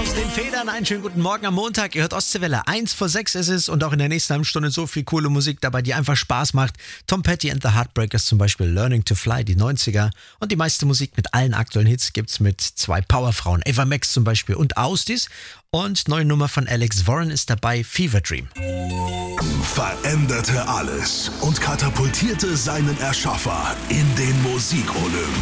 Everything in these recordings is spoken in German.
aus den Federn. Einen schönen guten Morgen am Montag. Ihr hört Ostseewelle. 5:01 ist es und auch in der nächsten halben Stunde so viel coole Musik dabei, die einfach Spaß macht. Tom Petty and the Heartbreakers zum Beispiel, Learning to Fly, die 90er. Und die meiste Musik mit allen aktuellen Hits gibt's mit zwei Powerfrauen. Ava Max zum Beispiel und Austis. Und neue Nummer von Alex Warren ist dabei, Fever Dream. Veränderte alles und katapultierte seinen Erschaffer in den Musikolymp.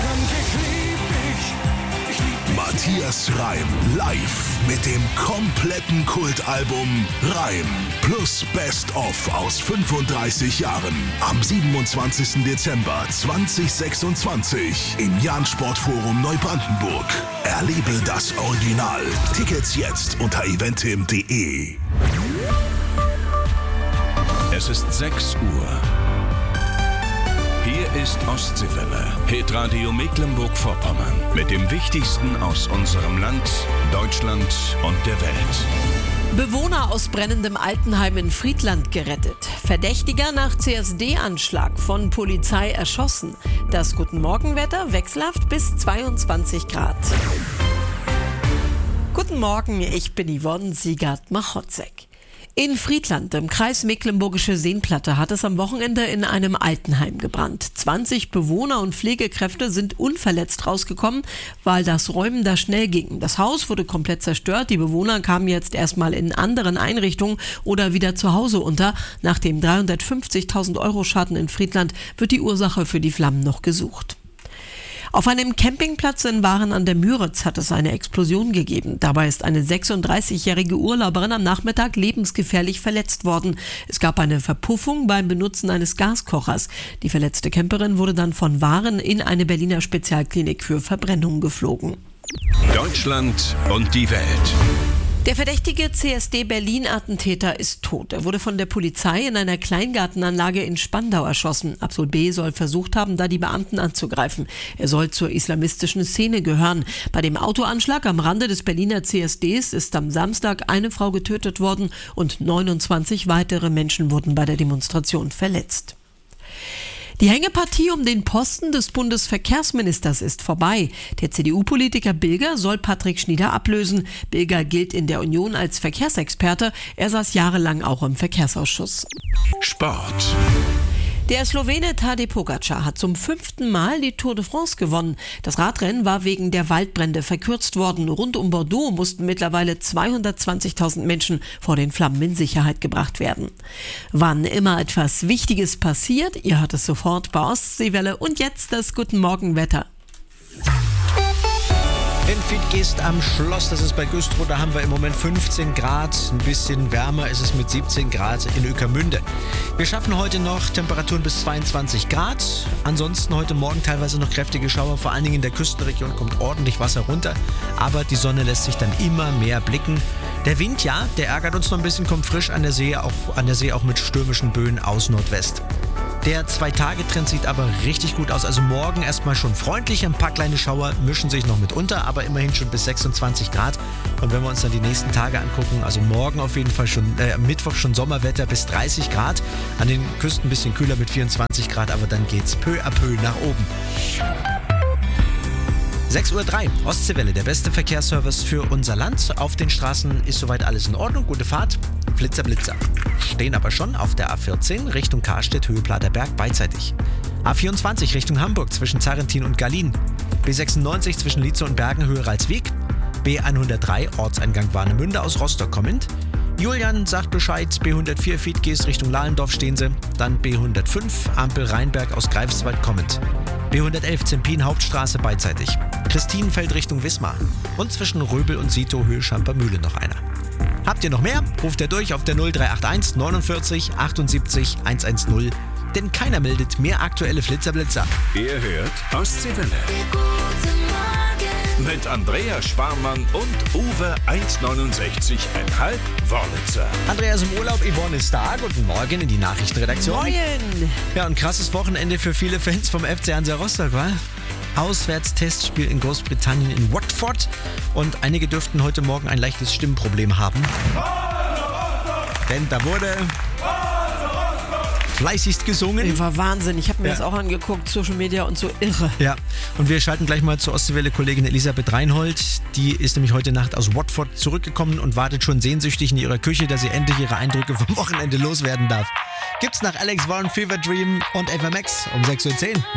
Matthias Reim live mit dem kompletten Kultalbum Reim plus Best of aus 35 Jahren am 27. Dezember 2026 im Jahn-Sportforum Neubrandenburg. Erlebe das Original. Tickets jetzt unter eventim.de. Es ist 6 Uhr. Hier ist Ostseewelle, Hitradio Mecklenburg-Vorpommern. Mit dem Wichtigsten aus unserem Land, Deutschland und der Welt. Bewohner aus brennendem Altenheim in Friedland gerettet. Verdächtiger nach CSD-Anschlag von Polizei erschossen. Das Guten Morgenwetter wechselhaft bis 22 Grad. Guten Morgen, ich bin Yvonne Siegert-Machotzek. In Friedland, im Kreis Mecklenburgische Seenplatte, hat es am Wochenende in einem Altenheim gebrannt. 20 Bewohner und Pflegekräfte sind unverletzt rausgekommen, weil das Räumen da schnell ging. Das Haus wurde komplett zerstört. Die Bewohner kamen jetzt erstmal in anderen Einrichtungen oder wieder zu Hause unter. Nach dem 350.000 Euro Schaden in Friedland wird die Ursache für die Flammen noch gesucht. Auf einem Campingplatz in Waren an der Müritz hat es eine Explosion gegeben. Dabei ist eine 36-jährige Urlauberin am Nachmittag lebensgefährlich verletzt worden. Es gab eine Verpuffung beim Benutzen eines Gaskochers. Die verletzte Camperin wurde dann von Waren in eine Berliner Spezialklinik für Verbrennung geflogen. Deutschland und die Welt. Der verdächtige CSD-Berlin-Attentäter ist tot. Er wurde von der Polizei in einer Kleingartenanlage in Spandau erschossen. Absol B. soll versucht haben, da die Beamten anzugreifen. Er soll zur islamistischen Szene gehören. Bei dem Autoanschlag am Rande des Berliner CSDs ist am Samstag eine Frau getötet worden und 29 weitere Menschen wurden bei der Demonstration verletzt. Die Hängepartie um den Posten des Bundesverkehrsministers ist vorbei. Der CDU-Politiker Bilger soll Patrick Schnieder ablösen. Bilger gilt in der Union als Verkehrsexperte. Er saß jahrelang auch im Verkehrsausschuss. Sport. Der Slowene Tadej Pogačar hat zum 5. Mal die Tour de France gewonnen. Das Radrennen war wegen der Waldbrände verkürzt worden. Rund um Bordeaux mussten mittlerweile 220.000 Menschen vor den Flammen in Sicherheit gebracht werden. Wann immer etwas Wichtiges passiert, ihr hört es sofort bei Ostseewelle. Und jetzt das Guten Morgenwetter. In Fiedgeest am Schloss, das ist bei Güstrow, da haben wir im Moment 15 Grad. Ein bisschen wärmer ist es mit 17 Grad in Ueckermünde. Wir schaffen heute noch Temperaturen bis 22 Grad. Ansonsten heute Morgen teilweise noch kräftige Schauer. Vor allen Dingen in der Küstenregion kommt ordentlich Wasser runter. Aber die Sonne lässt sich dann immer mehr blicken. Der Wind, ja, der ärgert uns noch ein bisschen, kommt frisch an der See auch mit stürmischen Böen aus Nordwest. Der 2-Tage-Trend sieht aber richtig gut aus. Also morgen erstmal schon freundlich. Ein paar kleine Schauer mischen sich noch mit unter, aber immerhin schon bis 26 Grad. Und wenn wir uns dann die nächsten Tage angucken, also morgen auf jeden Fall schon, Mittwoch schon Sommerwetter bis 30 Grad. An den Küsten ein bisschen kühler mit 24 Grad, aber dann geht's peu à peu nach oben. 6:03 Uhr, Ostseewelle, der beste Verkehrsservice für unser Land. Auf den Straßen ist soweit alles in Ordnung, gute Fahrt. Blitzer, Blitzer. Stehen aber schon auf der A14 Richtung Karstedt, Höhe Platerberg beidseitig. A24 Richtung Hamburg zwischen Zarrentin und Gallien. B96 zwischen Lietze und Bergen, Höhe Ralswiek. B103 Ortseingang Warnemünde aus Rostock kommend. Julian sagt Bescheid, B104 Fiedgeest Richtung Lahlendorf stehen sie. Dann B105 Ampel Rheinberg aus Greifswald kommend. B111 Zempin Hauptstraße beidseitig. Christinenfeld Richtung Wismar. Und zwischen Röbel und Sito Höhe Schampermühle noch einer. Habt ihr noch mehr? Ruft ihr durch auf der 0381 49 78 110. Denn keiner meldet mehr aktuelle Flitzer-Blitzer. Ihr hört Ostseewelle. Mit Andrea Sparmann und Uwe 1,69,5 Wörlitzer. Andreas im Urlaub, Yvonne ist da. Guten Morgen in die Nachrichtenredaktion. Moin! Ja, ein krasses Wochenende für viele Fans vom FC Hansa Rostock, wa? Auswärtstestspiel in Großbritannien in Watford. Und einige dürften heute Morgen ein leichtes Stimmproblem haben. Denn da wurde fleißigst gesungen. War Wahnsinn. Ich habe mir das auch angeguckt, Social Media und so irre. Ja, und wir schalten gleich mal zur Ostseewelle-Kollegin Elisabeth Reinhold. Die ist nämlich heute Nacht aus Watford zurückgekommen und wartet schon sehnsüchtig in ihrer Küche, dass sie endlich ihre Eindrücke vom Wochenende loswerden darf. Gibt's nach Alex Warren Fever Dream und Ava Max um 6:10 Uhr.